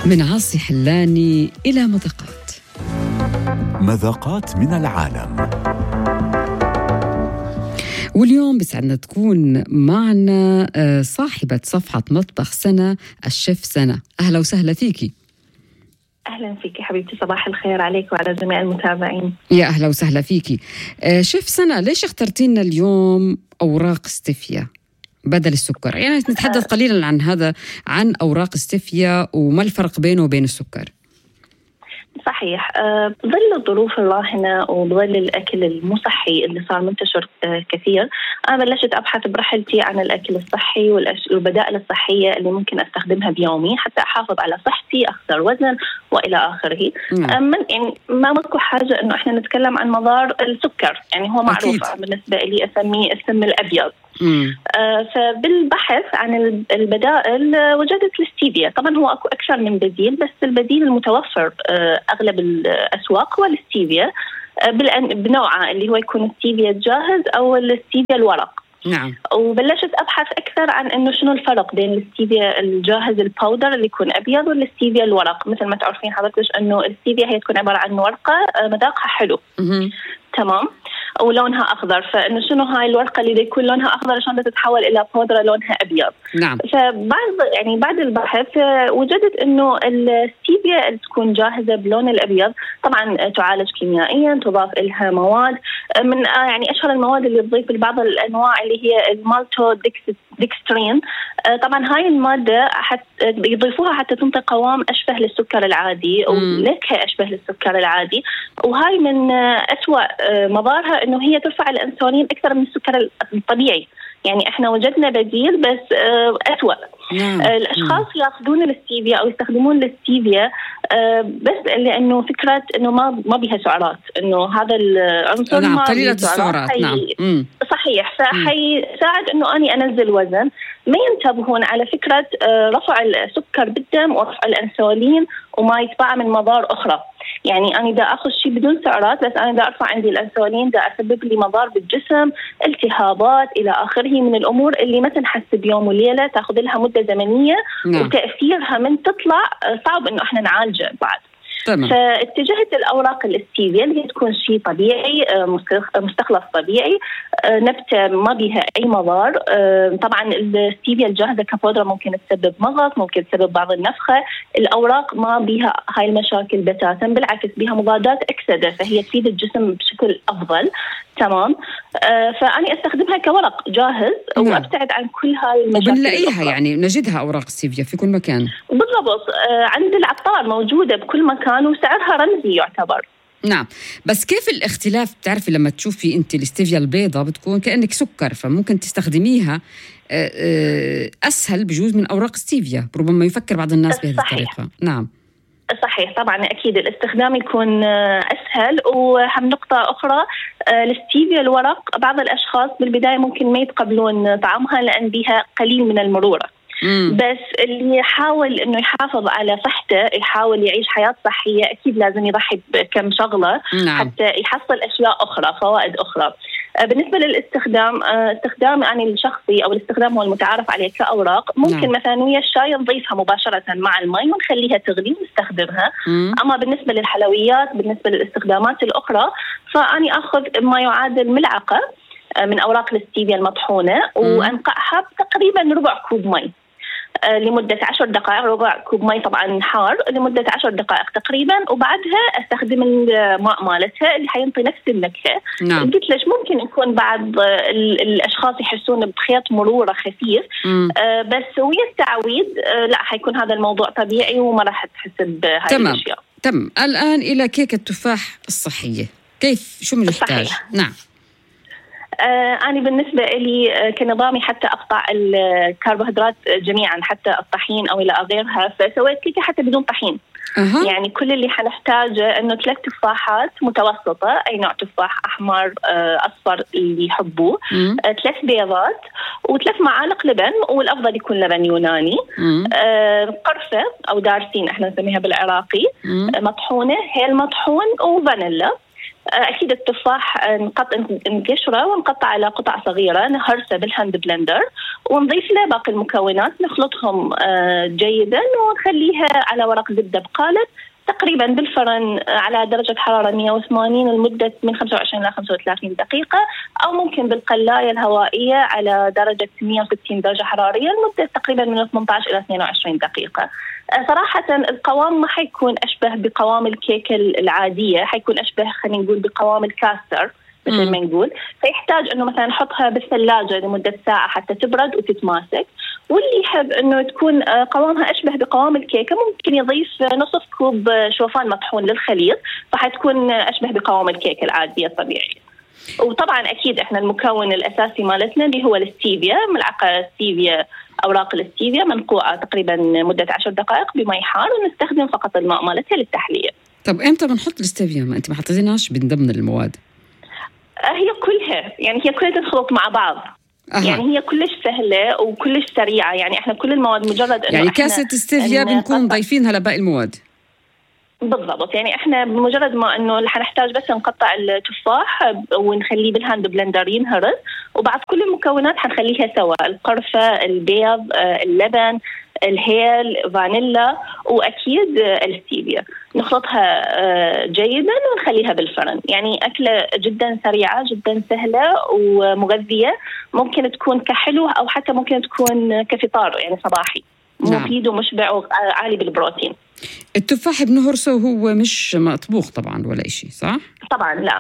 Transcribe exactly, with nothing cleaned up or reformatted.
من عاصي حلاني إلى مذاقات مذاقات من العالم. واليوم بسعدنا تكون معنا صاحبة صفحة مطبخ سنة، الشيف سنة. أهلا وسهلا فيكي. أهلا فيكي حبيبتي، صباح الخير عليك وعلى جميع المتابعين. يا أهلا وسهلا فيكي. شيف سنة، ليش اخترتينا اليوم أوراق ستيفيا بدل السكر؟ يعني نتحدث قليلا عن هذا، عن أوراق ستيفيا وما الفرق بينه وبين السكر. صحيح، أه بظل الظروف الراهنة وبظل الأكل المصحي اللي صار منتشر أه كثير، أنا بلشت أبحث برحلتي عن الأكل الصحي والبدائل الصحية اللي ممكن أستخدمها بيومي حتى أحافظ على صحتي، أخسر وزن وإلى آخره. أه من يعني ما ماكو حاجة إنه إحنا نتكلم عن مضار السكر، يعني هو معروف بالنسبة لي أسميه السم الأبيض. آه فبالبحث عن البدائل آه وجدت الستيفيا. طبعا هو أكو أكثر من بديل، بس البديل المتوفر آه أغلب الأسواق هو الستيفيا آه بنوعه اللي هو يكون الستيفيا الجاهز أو الستيفيا الورق. نعم. وبلشت أبحث أكثر عن إنه شنو الفرق بين الستيفيا الجاهز الباودر اللي يكون أبيض والستيفيا الورق. مثل ما تعرفين حضرتك إنه الستيفيا هي تكون عبارة عن ورقة آه مذاقها حلو. تمام، ولونها أخضر، فإنه شنو هاي الورقة اللي يكون لونها أخضر عشان تتحول إلى بودرة لونها أبيض. نعم. فبعد يعني بعد البحث وجدت إنه الستيفيا اللي تكون جاهزة بلون الأبيض طبعا تعالج كيميائيا، تضاف إلها مواد من يعني أشهر المواد اللي تضيف لبعض الأنواع اللي هي المالتو ديكسترين. طبعا هاي المادة حتى يضيفوها حتى تنطي قوام أشبه للسكر العادي ونكهة أشبه للسكر العادي، وهاي من أسوأ مضارها إنه هي ترفع الأنسولين أكثر من السكر الطبيعي. يعني إحنا وجدنا بديل بس أسوأ. نعم. الأشخاص يأخذون الستيفيا أو يستخدمون الستيفيا بس لأنه فكرة إنه ما ما بها سعرات، إنه هذا العنصر نعم ما قليلة السعرات. حي... نعم. صحيح، فحيساعد إنه أني أنزل وزن. ما ينتبهون على فكرة رفع السكر بالدم ورفع الأنسولين وما يتبع من مضار أخرى. يعني أنا دا أخذ شيء بدون سعرات، بس أنا دا أرفع عندي الأنسولين، دا أسبب لي مضار بالجسم، التهابات إلى آخره من الأمور اللي ما تنحسب يوم وليلة، تأخذ لها مدة زمنية. نعم. وتأثيرها من تطلع صعب إنه إحنا نعالجه بعد. تمام. فاتجهت الأوراق الاستيفيا اللي هي تكون شيء طبيعي، مستخلص طبيعي، نبتة ما بها أي مضار. طبعا الاستيفيا الجاهزة كبودرة ممكن تسبب مغص، ممكن تسبب بعض النفخة. الأوراق ما بها هاي المشاكل بتاتا، بالعكس بها مضادات أكسدة، فهي تفيد الجسم بشكل أفضل. تمام. فأنا أستخدمها كورق جاهز. نعم. وأبتعد عن كل هاي المشاكل. وبنلاقيها يعني نجدها أوراق ستيفيا في كل مكان. بالضبط، عند العطار موجودة بكل مكان وسعرها رمزي يعتبر. نعم، بس كيف الاختلاف؟ بتعرفي لما تشوفي أنت الستيفيا البيضة بتكون كأنك سكر، فممكن تستخدميها أسهل بجوز من أوراق ستيفيا، ربما يفكر بعض الناس بهذه الطريقة. نعم صحيح، طبعا أكيد الاستخدام يكون أسهل. وهم نقطة أخرى، الستيفيا الورق بعض الأشخاص بالبداية ممكن ما يتقبلون طعمها لأن بها قليل من المرورة. مم. بس اللي يحاول إنه يحافظ على صحته، يحاول يعيش حياة صحية، أكيد لازم يضحي بكم شغلة. نعم. حتى يحصل أشياء أخرى، فوائد أخرى. بالنسبة للاستخدام، استخدام يعني الشخصي أو الاستخدام هو المتعارف عليه كأوراق. ممكن نعم. مثلا ويا الشاي نضيفها مباشرة مع الماء ونخليها تغلي ونستخدمها. مم. أما بالنسبة للحلويات، بالنسبة للاستخدامات الأخرى، فأني أخذ ما يعادل ملعقة من أوراق الستيفيا المطحونة وأنقعها تقريبا ربع كوب ماء لمدة عشر دقائق. ربع كوب ماء طبعا حار لمدة عشر دقائق تقريبا، وبعدها استخدم الماء مالتها اللي حينطي نفس النكهة. نعم. قلت ليش ممكن يكون بعض الأشخاص يحسون بخيط مرورة خفيف. آه بس ويا التعويد آه لا حيكون هذا الموضوع طبيعي وما راح تحس بهاي تمام. الأشياء. تمام. الآن إلى كيكة التفاح الصحية، كيف شو بنحتاج؟ نعم. آه أنا بالنسبة لي آه كنظامي حتى أقطع الكربوهيدرات جميعا، حتى الطحين أو إلى غيرها، فسويت كيكة حتى بدون طحين. أه. يعني كل اللي حنحتاجه إنه ثلاث تفاحات متوسطة، أي نوع تفاح، أحمر آه أصفر اللي يحبوه، آه ثلاث بيضات وثلاث معالق لبن، والأفضل يكون لبن يوناني، آه قرفة أو دارسين إحنا نسميها بالعراقي، آه مطحونة، هيل مطحون، وفانيلا. أكيد التفاح نقشره ونقطع على قطع صغيرة، نهرسه بالهاند بلندر ونضيف له باقي المكونات، نخلطهم جيدا ونخليها على ورق زبدة بقالب تقريبا بالفرن على درجة حرارة مئة وثمانين لمدة من خمسة وعشرين إلى خمسة وثلاثين دقيقة، أو ممكن بالقلاية الهوائية على درجة مئة وستين درجة حرارية لمدة تقريبا من ثمانية عشر إلى اثنين وعشرين دقيقة. صراحة القوام ما حيكون أشبه بقوام الكيكة العادية، حيكون أشبه خلينا نقول بقوام الكاستر مثل ما نقول، فيحتاج أنه مثلا نحطها بالثلاجة لمدة ساعة حتى تبرد وتتماسك. واللي يحب أنه تكون قوامها أشبه بقوام الكيكة ممكن يضيف نصف كوب شوفان مطحون للخليط، فحتكون أشبه بقوام الكيكة العادية الطبيعية. وطبعا أكيد إحنا المكون الأساسي مالتنا اللي هو الستيفيا، ملعقة ستيفيا، أوراق الستيفيا منقوعة تقريبا مدة عشر دقائق بماء حار، ونستخدم فقط الماء مالتها للتحلية. طب إمتى بنحط الستيفيا؟ ما أنت ما حطيتيناش من ضمن المواد. هي كلها يعني هي كلها تنخلط مع بعض. أه. يعني هي كلش سهلة وكلش سريعة، يعني احنا كل المواد مجرد انه يعني كاسة ستيفيا بنكون ضايفينها لباقي المواد. بالضبط، يعني احنا بمجرد ما انه اللي حنحتاج بس نقطع التفاح ونخليه بالهاند بلندر ينهرس، وبعد كل المكونات حنخليها سوا، القرفة، البيض، اللبن، الهيل، فانيلا، واكيد الستيفيا، نخلطها جيدا ونخليها بالفرن. يعني اكله جدا سريعه جدا سهله ومغذيه، ممكن تكون كحلو او حتى ممكن تكون كفطار يعني صباحي. نعم. مفيد ومشبع وعالي بالبروتين. التفاح بنهرسه وهو مش مطبوخ طبعا ولا شيء، صح؟ طبعا لا.